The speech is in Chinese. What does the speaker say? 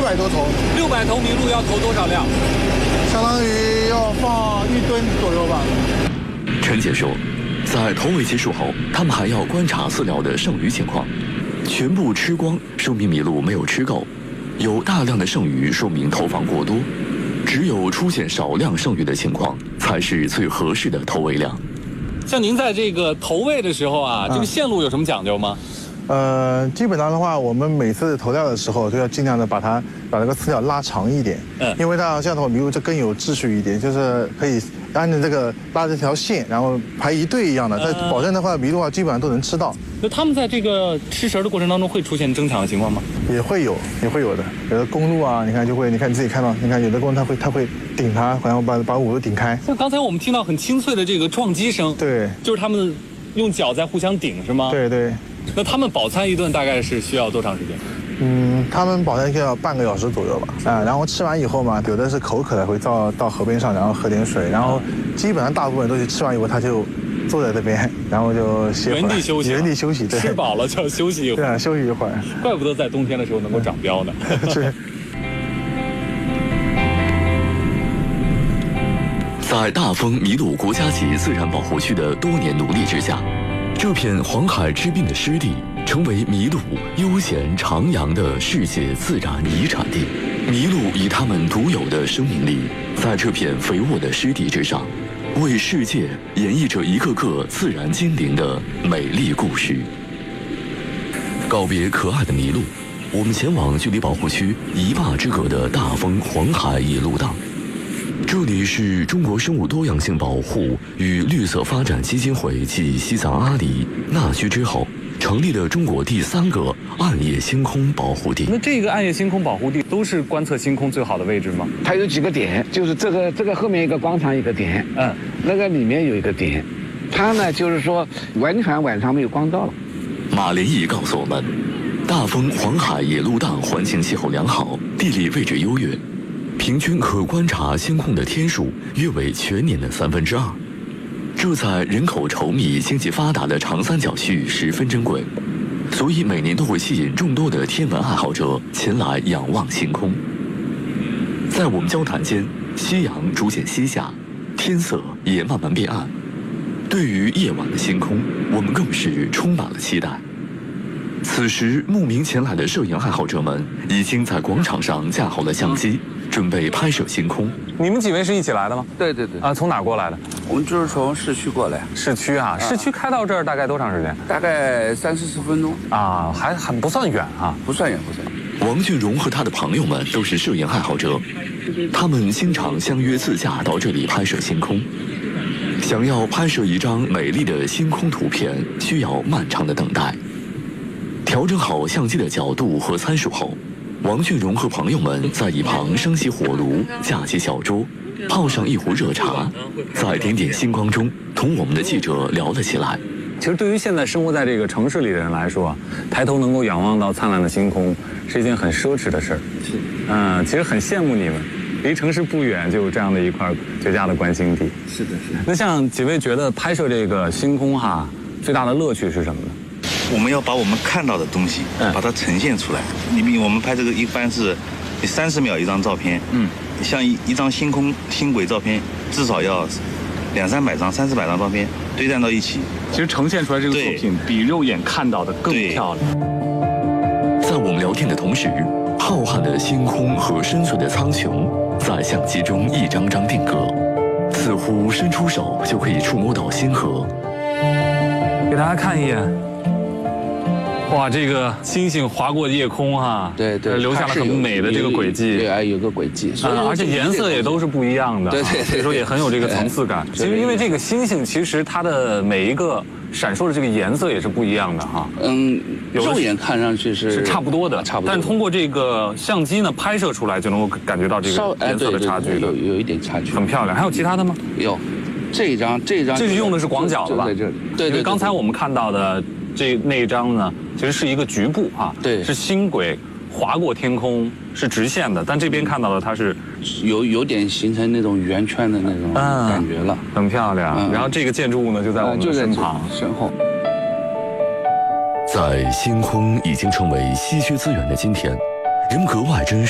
600多头。 600头麋鹿要投多少辆？ 相当于要放1吨左右吧。 陈姐说，在投喂结束后，他们还要观察饲料的剩余情况，全部吃光说明麋鹿没有吃够，有大量的剩余说明投放过多，只有出现少量剩余的情况才是最合适的投喂量。 像您在这个投喂的时候啊，这个线路有什么讲究吗？ 基本上的话，我们每次投料的时候都要尽量的把那个饲料拉长一点，因为它这样的话麋鹿就更有秩序一点，就是可以按照这个拉这条线，然后排一队一样的，它保证的话麋鹿啊基本上都能吃到。 那他们在这个吃食的过程当中会出现争抢的情况吗？ 也会有的。有的公鹿啊，你看你自己看到，你看有的公鹿它会顶它，好像把母鹿顶开。 像刚才我们听到很清脆的这个撞击声， 对， 就是他们用脚在互相顶是吗？ 对对。 那他们饱餐一顿大概是需要多长时间？ 他们饱餐需要半个小时左右吧。然后吃完以后嘛，有的是口渴了会到河边上，然后喝点水，然后基本上大部分都是吃完以后他就坐在这边，然后就歇会儿，原地休息。对， 吃饱了就要休息一会儿。 对，休息一会儿。 怪不得在冬天的时候能够长膘呢。 是。 在大丰麋鹿国家级自然保护区的多年努力之下，这片黄海之滨的湿地成为麋鹿悠闲徜徉的世界自然遗产地。麋鹿以它们独有的生命力，在这片肥沃的湿地之上，为世界演绎着一个个自然精灵的美丽故事。告别可爱的麋鹿，我们前往距离保护区一坝之隔的大丰黄海野鹿荡。这里是中国生物多样性保护与绿色发展基金会继西藏阿里纳须之后，成立了中国第3个暗夜星空保护地。 那这个暗夜星空保护地都是观测星空最好的位置吗？ 它有几个点，就是这个后面一个广场一个点，那个里面有一个点，它呢就是说完全晚上没有光照了。 马连义告诉我们，大丰黄海野鹿荡环境气候良好，地理位置优越，平均可观察星空的天数约为全年的2/3，这在人口稠密、经济发达的长三角区域十分珍贵，所以每年都会吸引众多的天文爱好者前来仰望星空。在我们交谈间，夕阳逐渐西下，天色也慢慢变暗。对于夜晚的星空，我们更是充满了期待。此时，慕名前来的摄影爱好者们已经在广场上架好了相机，准备拍摄星空。 你们几位是一起来的吗？ 对。 从哪儿过来的？ 我们就是从市区过来。 市区啊，市区开到这儿大概多长时间？ 大概30-40分钟啊，还不算远啊， 不算远。 王俊荣和他的朋友们都是摄影爱好者，他们经常相约自驾到这里拍摄星空。想要拍摄一张美丽的星空图片，需要漫长的等待。调整好相机的角度和参数后，王俊荣和朋友们在一旁升起火炉，架起小桌，泡上一壶热茶，在点点星光中同我们的记者聊了起来。 其实对于现在生活在这个城市里的人来说，抬头能够仰望到灿烂的星空是一件很奢侈的事儿。其实很羡慕你们，离城市不远就有这样的一块绝佳的观星地。 是的。 那像几位觉得拍摄这个星空最大的乐趣是什么呢？ 我们要把我们看到的东西，把它呈现出来。我们拍这个一般是30秒一张照片，像一张星空星轨照片，至少要200-300张、300-400张照片堆栈到一起。 其实呈现出来这个作品比肉眼看到的更漂亮。 在我们聊天的同时，浩瀚的星空和深邃的苍穹在相机中一张张定格，似乎伸出手就可以触摸到星河。 给大家看一眼。哇，这个星星划过夜空对， 留下了很美的这个轨迹。 对，有个轨迹， 而且颜色也都是不一样的。 对， 所以说也很有这个层次感。其实因为这个星星，其实它的每一个闪烁的这个颜色也是不一样的肉眼看上去是差不多的，但是通过这个相机呢拍摄出来，就能够感觉到这个颜色的差距。 有一点差距。 很漂亮。还有其他的吗？ 有，这一张，这是用的是广角的吧？对。因为刚才我们看到的那一张呢，其实是一个局部对， 是星轨划过天空，是直线的，但这边看到的它是有点形成那种圆圈的那种感觉了， 很漂亮。然后这个建筑物呢就在我们的身旁， 身后。 在星空已经成为稀缺资源的今天，人们格外珍视